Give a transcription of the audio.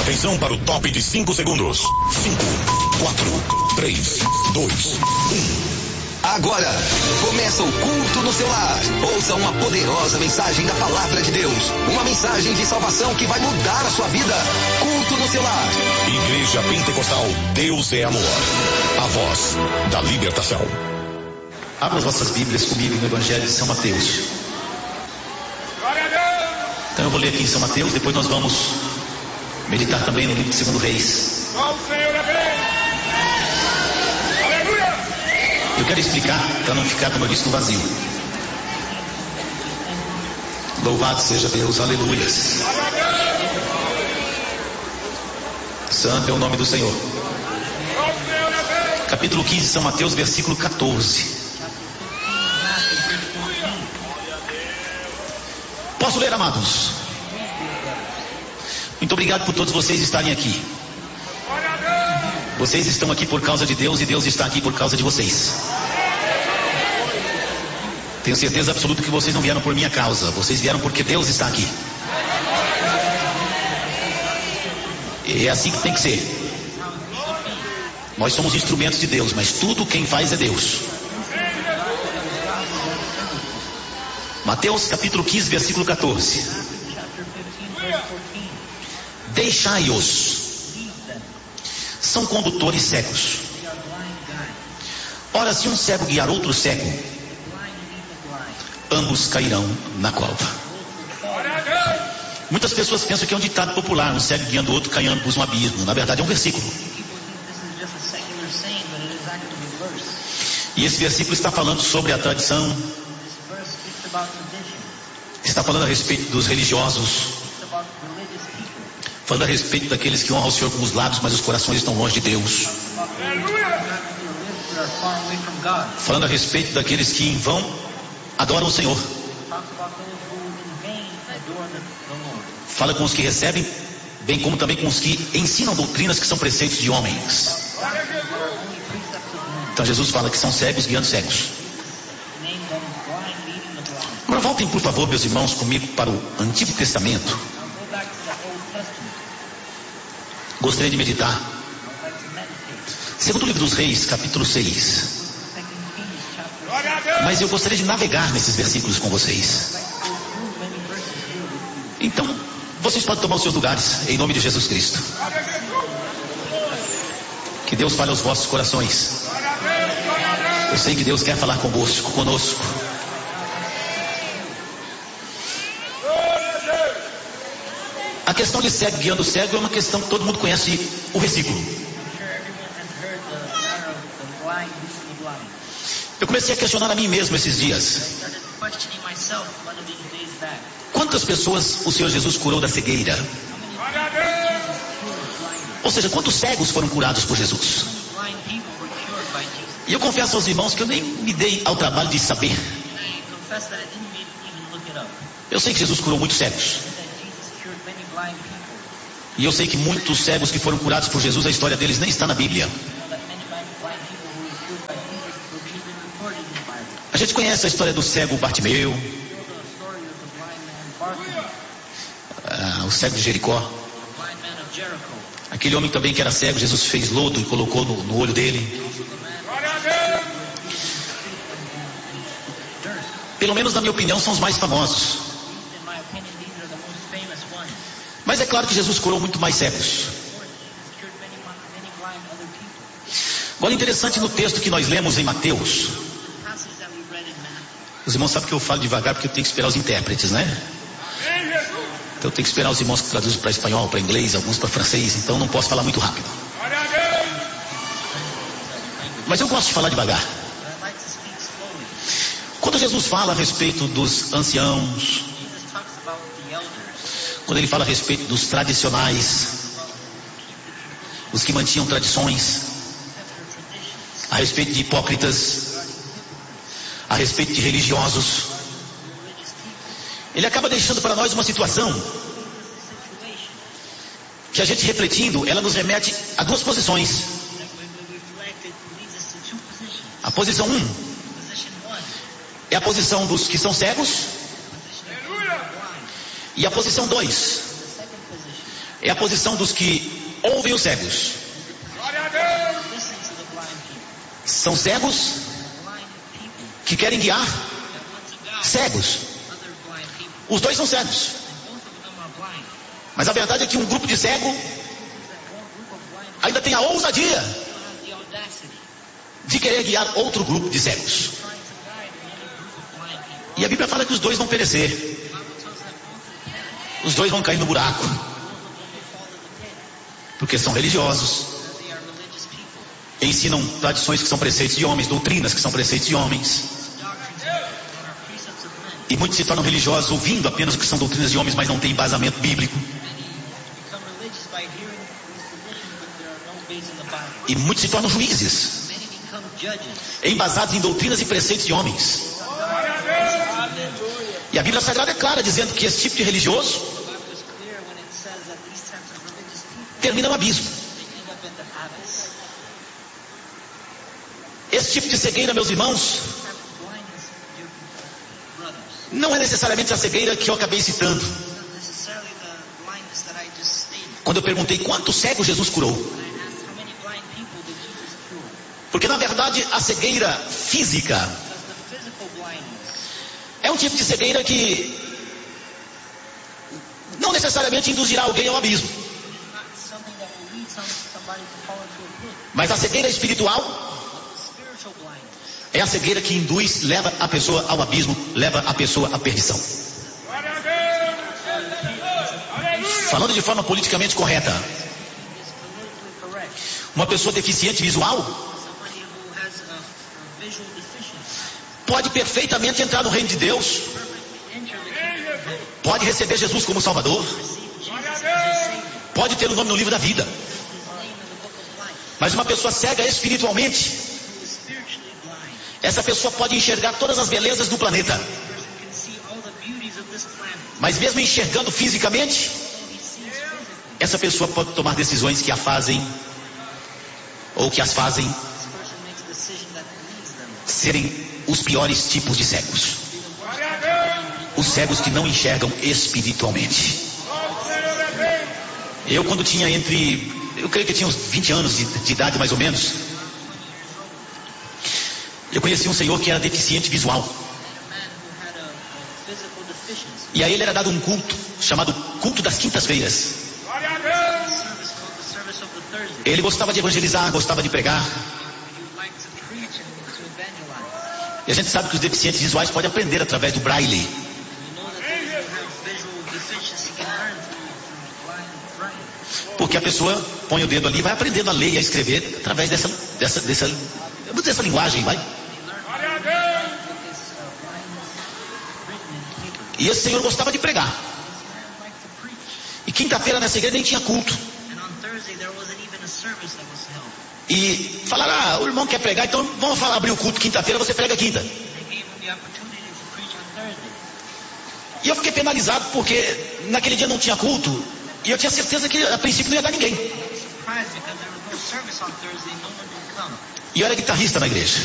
Atenção para o top de 5 segundos. 5, 4, 3, 2, 1. Agora, começa o culto no seu lar. Ouça uma poderosa mensagem da palavra de Deus. Uma mensagem de salvação que vai mudar a sua vida. Culto no seu lar. Igreja Pentecostal, Deus é amor. A voz da libertação. Abra as vossas Bíblias comigo no Evangelho de São Mateus. Então eu vou ler aqui em São Mateus, depois nós vamos meditar também no livro de 2 Reis. Eu quero explicar para não ficar, como eu disse, no vazio. Louvado seja Deus, aleluias. Santo é o nome do Senhor. Capítulo 15, São Mateus, versículo 14. Posso ler, amados? Muito obrigado por todos vocês estarem aqui. Vocês estão aqui por causa de Deus e Deus está aqui por causa de vocês. Tenho certeza absoluta que vocês não vieram por minha causa. Vocês vieram porque Deus está aqui. E é assim que tem que ser. Nós somos instrumentos de Deus, mas tudo quem faz é Deus. Mateus capítulo 15, versículo 14. Deixai-os. São condutores cegos. Ora, se um cego guiar outro cego, ambos cairão na cova. Muitas pessoas pensam que é um ditado popular, um cego guiando o outro, cai ambos no abismo. Na verdade é um versículo. E esse versículo está falando sobre a tradição, está falando a respeito dos religiosos, falando a respeito daqueles que honram o Senhor com os lábios, mas os corações estão longe de Deus. Falando a respeito daqueles que em vão adoram o Senhor. Fala com os que recebem, bem como também com os que ensinam doutrinas que são preceitos de homens. Então Jesus fala que são cegos guiando cegos. Agora voltem por favor, meus irmãos, comigo para o Antigo Testamento. Gostaria de meditar. Segundo livro dos Reis, capítulo 6. Mas eu gostaria de navegar nesses versículos com vocês. Então, vocês podem tomar os seus lugares, em nome de Jesus Cristo. Que Deus fale aos vossos corações. Eu sei que Deus quer falar conosco. A questão de cego guiando cego é uma questão que todo mundo conhece o versículo. Eu comecei a questionar a mim mesmo esses dias. Quantas pessoas o Senhor Jesus curou da cegueira? Ou seja, quantos cegos foram curados por Jesus? E eu confesso aos irmãos que eu nem me dei ao trabalho de saber. Eu sei que Jesus curou muitos cegos. E eu sei que muitos cegos que foram curados por Jesus, a história deles nem está na Bíblia. A gente conhece a história do cego Bartimeu, o cego de Jericó. Aquele homem também que era cego, Jesus fez lodo e colocou no olho dele. Pelo menos na minha opinião são os mais famosos. Mas é claro que Jesus curou muito mais cegos. Agora interessante no texto que nós lemos em Mateus. Os irmãos sabem que eu falo devagar porque eu tenho que esperar os intérpretes, né? Então eu tenho que esperar os irmãos que traduzem para espanhol, para inglês, alguns para francês. Então não posso falar muito rápido. Mas eu gosto de falar devagar. Quando Jesus fala a respeito dos anciãos, quando ele fala a respeito dos tradicionais, os que mantinham tradições, a respeito de hipócritas, a respeito de religiosos, ele acaba deixando para nós uma situação que a gente refletindo, ela nos remete a duas posições. A posição 1 é a posição dos que são cegos. E a posição 2 É a posição dos que ouvem os cegos. São cegos que querem guiar cegos. Os dois são cegos. Mas a verdade é que um grupo de cego ainda tem a ousadia de querer guiar outro grupo de cegos. E a Bíblia fala que os dois vão perecer. Os dois vão cair no buraco. Porque são religiosos. Ensinam tradições que são preceitos de homens, doutrinas que são preceitos de homens. E muitos se tornam religiosos ouvindo apenas o que são doutrinas de homens, mas não tem embasamento bíblico. E muitos se tornam juízes, embasados em doutrinas e preceitos de homens. E a Bíblia Sagrada é clara, dizendo que esse tipo de religioso termina no abismo. Esse tipo de cegueira, meus irmãos, não é necessariamente a cegueira que eu acabei citando. Quando eu perguntei quantos cegos Jesus curou. Porque na verdade a cegueira física é um tipo de cegueira que não necessariamente induzirá alguém ao abismo. Mas a cegueira espiritual é a cegueira que induz, leva a pessoa ao abismo, leva a pessoa à perdição. Falando de forma politicamente correta, uma pessoa deficiente visual pode perfeitamente entrar no reino de Deus, pode receber Jesus como Salvador, pode ter o nome no livro da vida. Mas uma pessoa cega espiritualmente, essa pessoa pode enxergar todas as belezas do planeta, mas mesmo enxergando fisicamente, essa pessoa pode tomar decisões que a fazem, ou que as fazem serem os piores tipos de cegos. Os cegos que não enxergam espiritualmente. Eu quando tinha eu creio que eu tinha uns 20 anos de idade mais ou menos, eu conheci um senhor que era deficiente visual. E a ele era dado um culto, chamado culto das quintas-feiras. Ele gostava de evangelizar, gostava de pregar. E a gente sabe que os deficientes visuais podem aprender através do braille. Porque a pessoa põe o dedo ali e vai aprendendo a ler e a escrever através dessa linguagem, vai. E esse senhor gostava de pregar. E quinta-feira nessa igreja nem tinha culto. E falaram, o irmão quer pregar, então vamos abrir o culto quinta-feira, você prega quinta. E eu fiquei penalizado porque naquele dia não tinha culto. E eu tinha certeza que a princípio não ia dar ninguém. E eu era guitarrista na igreja.